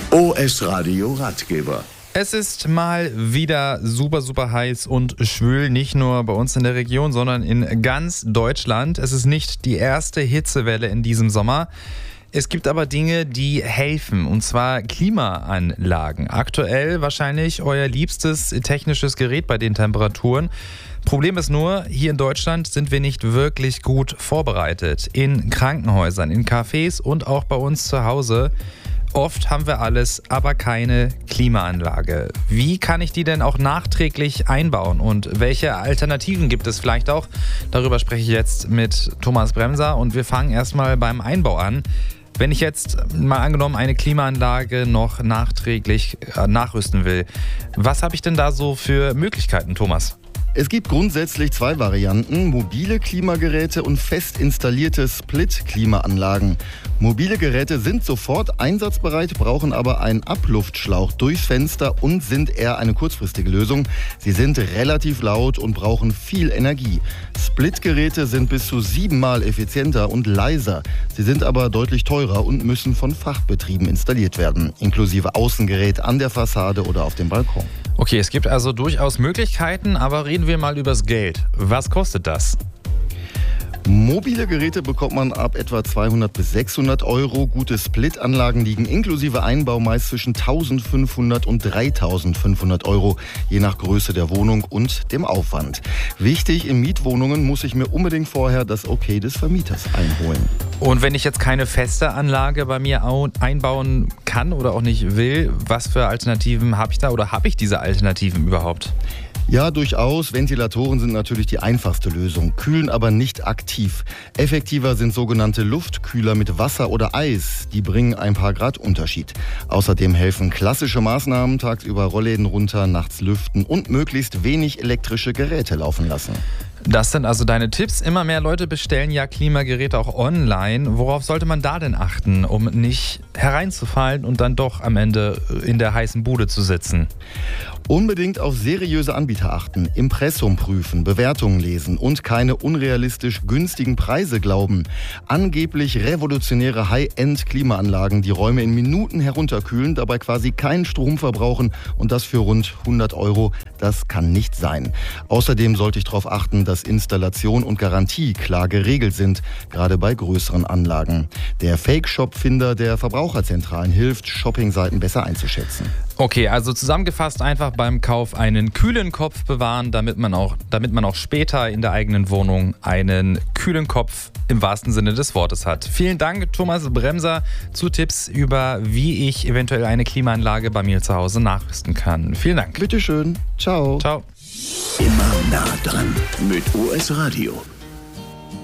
OS Radio Ratgeber. Es ist mal wieder super, super heiß und schwül, nicht nur bei uns in der Region, sondern in ganz Deutschland. Es ist nicht die erste Hitzewelle in diesem Sommer. Es gibt aber Dinge, die helfen, und zwar Klimaanlagen. Aktuell wahrscheinlich euer liebstes technisches Gerät bei den Temperaturen. Problem ist nur, hier in Deutschland sind wir nicht wirklich gut vorbereitet. In Krankenhäusern, in Cafés und auch bei uns zu Hause. Oft haben wir alles, aber keine Klimaanlage. Wie kann ich die denn auch nachträglich einbauen und welche Alternativen gibt es vielleicht auch? Darüber spreche ich jetzt mit Thomas Bremser und wir fangen erstmal beim Einbau an. Wenn ich jetzt mal angenommen eine Klimaanlage noch nachträglich nachrüsten will, was habe ich denn da so für Möglichkeiten, Thomas? Es gibt grundsätzlich zwei Varianten: mobile Klimageräte und fest installierte Split-Klimaanlagen. Mobile Geräte sind sofort einsatzbereit, brauchen aber einen Abluftschlauch durchs Fenster und sind eher eine kurzfristige Lösung. Sie sind relativ laut und brauchen viel Energie. Split-Geräte sind bis zu 7-mal effizienter und leiser. Sie sind aber deutlich teurer und müssen von Fachbetrieben installiert werden, inklusive Außengerät an der Fassade oder auf dem Balkon. Okay, es gibt also durchaus Möglichkeiten, aber reden wir mal übers Geld. Was kostet das? Mobile Geräte bekommt man ab etwa 200 bis 600 Euro. Gute Split-Anlagen liegen inklusive Einbau meist zwischen 1.500 und 3.500 Euro, je nach Größe der Wohnung und dem Aufwand. Wichtig, in Mietwohnungen muss ich mir unbedingt vorher das Okay des Vermieters einholen. Und wenn ich jetzt keine feste Anlage bei mir einbauen kann oder auch nicht will, was für Alternativen habe ich da oder habe ich diese Alternativen überhaupt? Ja, durchaus. Ventilatoren sind natürlich die einfachste Lösung, kühlen aber nicht aktiv. Effektiver sind sogenannte Luftkühler mit Wasser oder Eis. Die bringen ein paar Grad Unterschied. Außerdem helfen klassische Maßnahmen: tagsüber Rollläden runter, nachts lüften und möglichst wenig elektrische Geräte laufen lassen. Das sind also deine Tipps. Immer mehr Leute bestellen ja Klimageräte auch online. Worauf sollte man da denn achten, um nicht hereinzufallen und dann doch am Ende in der heißen Bude zu sitzen? Unbedingt auf seriöse Anbieter achten, Impressum prüfen, Bewertungen lesen und keine unrealistisch günstigen Preise glauben. Angeblich revolutionäre High-End-Klimaanlagen, die Räume in Minuten herunterkühlen, dabei quasi keinen Strom verbrauchen und das für rund 100 Euro, das kann nicht sein. Außerdem sollte ich darauf achten, dass Installation und Garantie klar geregelt sind, gerade bei größeren Anlagen. Der Fake-Shop-Finder der Verbraucherzentralen hilft, Shoppingseiten besser einzuschätzen. Okay, also zusammengefasst, einfach beim Kauf einen kühlen Kopf bewahren, damit man auch später in der eigenen Wohnung einen kühlen Kopf im wahrsten Sinne des Wortes hat. Vielen Dank, Thomas Bremser, zu Tipps über, wie ich eventuell eine Klimaanlage bei mir zu Hause nachrüsten kann. Vielen Dank. Bitteschön. Ciao. Ciao. Immer nah dran mit OS Radio.